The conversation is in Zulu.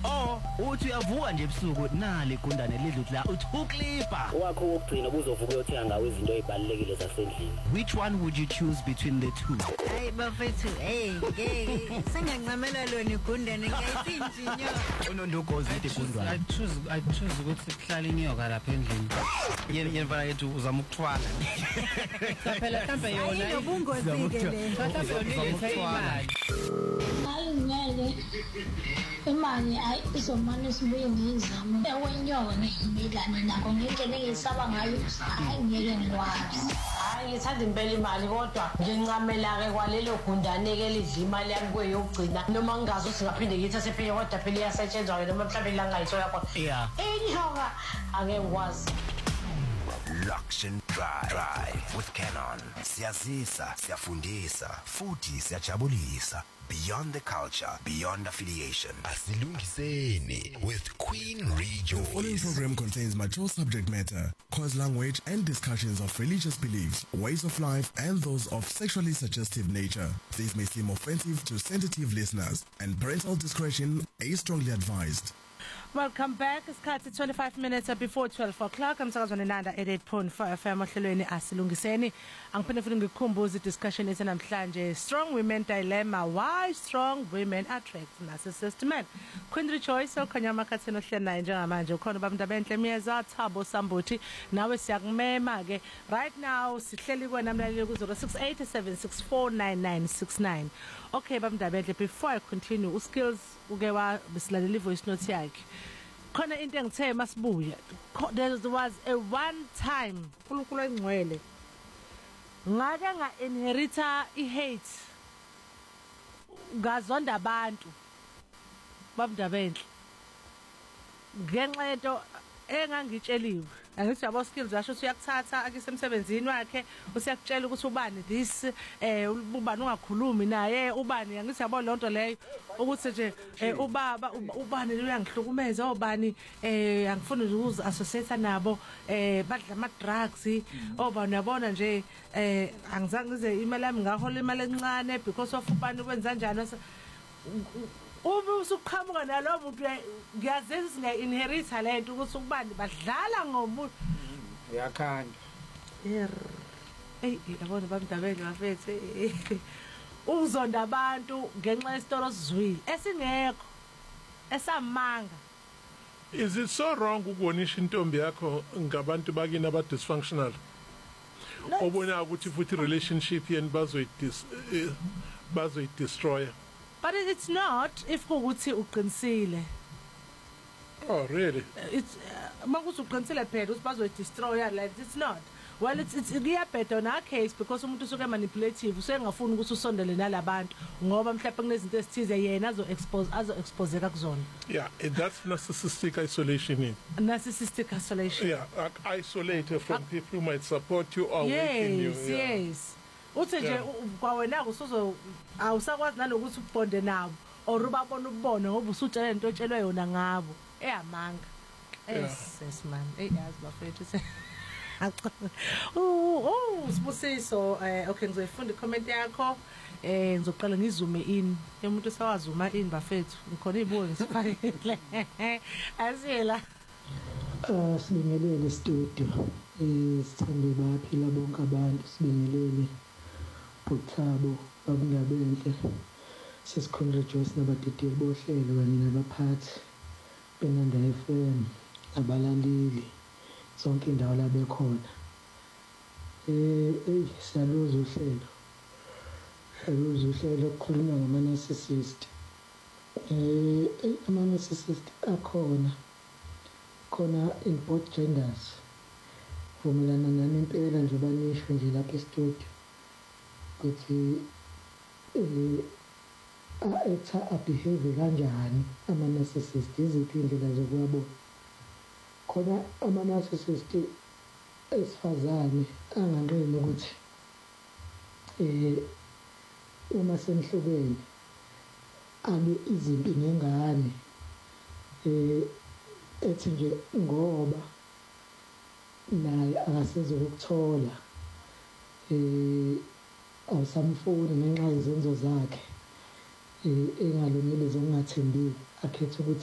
Oh, uthi uyavuka nje ebusuku nali igundane lidluthi la uthi uKlipa. Wakho wokugcina ubuzovuka uyothenga ngawo izinto ezibalekile zasendlini. Which one would you choose between the two? Hey bafethu, ngeke sengancamela lona igundane ngiyayithinjinyo. Unondogozi ithi igundane. I choose ukuthi kuhlala inyoka lapha endlini. Yena mfana yethu uzama ukuthwala. Phela mhlambe yona inobungozi ke le. mhlambe yona ilethe imali. Hayi ngeke imali izomane sibuye ngizama ewenyoka ngimilane nako ngendlela engisaba ngayo hayi ngeke ngikwazi. Hayi ngithanda impela imali kodwa ngincamela ke kwalelo gundane ke lidla imali yami kweyogcina noma ngingazi ukuthi ngaphinde ngithathe phela kodwa phela iyasetshenzwa ke noma mhlawumbe la ngayithola khona. Yeah. Inyoka angeke ngikwazi. Luxury Drive with Canon. Siyazisa, siyafundisa, futhi siyajabulisa. Beyond the culture, beyond affiliation. Asilungiseni with Queen Rejoice. The following program contains mature subject matter, coarse language, and discussions of religious beliefs, ways of life, and those of sexually suggestive nature. These may seem offensive to sensitive listeners, and parental discretion is strongly advised. Welcome back. Isikhathi 25 minutes before 12 o'clock. Umsakazweni Nanda 88.4 FM ohlelweni asilungiseni. Angiphinde futhi ngikukhumbuze discussion ethe namhlanje strong women dilemma, why strong women attract narcissist men. Queen Rejoice okhanyama khatheni ohleli naye njengamanje ukhona babamntu abenhle Miyeza Thabo Sambuthi nawe siyakumema ke right now sihleli kwena mlaleli ku 0687649969. Okay babamntu abenhle, before I continue uskills uke wa bisilalela voice note yakhe. Khona into engithe masibuya, there was a one time uNkulunkulu engcwele ngake nga inherita ihate ngazonda abantu babudaba enhle ngenxa yento engangitsheliwe. Angithi yabo skills yasho uyakuthatha akisemsebenzini wakhe usiyakutshela ukuthi ubani this ubani ungakhulumi naye ubani. Angithi yabo lonto leyo ukuthi nje ubaba ubani uyangihlukumeza obani angifuni ukuze associate nabo badla ama drugs obani yabona nje angizange ngize imali yami ngahola imali encane because of ubani wenza kanjani. Ube usuqhamuka nalo muntu ngiyazenza singainherita lento ukuthi ubani badlala ngomuntu Uyakhanda. Yabona bamdabeni bafethu uzonda abantu ngenxa yesitoro sizwile esingekho esamanga. Is it so wrong ukubonisha intombi yakho ngabantu bakini aba dysfunctional? Obona ukuthi futhi relationship yeni bazoyi destroy. But it's not if kuthi uqinisile. Oh really? It's makuthi uqinisile phela ukuthi bazoyi destroy like it's not. Well it's better in our case because umuntu usuke manipulative usengafuni ukuthi usondele nalabantu ngoba mhlawumbe kunezinto ezithize yena exposeka kuzona. Yeah, that's narcissistic isolation. Narcissistic isolation. Yeah, isolated from people who might support you or weaken you. Yes. Uthi nje kwawena usuzo awusakwazi nalokuthi ubonde nabo or ubabona ubone ngoba usutshela into otshelwe yona ngabo eyamanga. Yes man. Eyazi bafethu. Sibusiso okay ngizoyifunda icomment yakho ngizoqala ngizume in umuntu sawazuma in bafethu ngikhona izibuko ngisifakile asiyela sibingelele studio sithande baphila bonke abantu sibingelele uThabo babungabenhle sisikhona Rejoice nabadideli bohlelo kanye nabaphathi benanda FM abalaleli zonke indawo la bekhona siyaluza uhlelo okukhuluma ngama narcissist ama narcissist akhona in both genders. Vumelana nami impela nje banisho nje lapha e-studio ukuthi behave kanjani ama narcissist, iziphi indlela zokuwabona. Khona ama narcissist esifazane anganqeni ukuthi uma semhlobeni abe izimpi nengane ethi nje ngoba naye akaseze ukuthola awusamfuni ngenxa yezenzo zakhe engalungile zokungathembeki akhethe ukuthi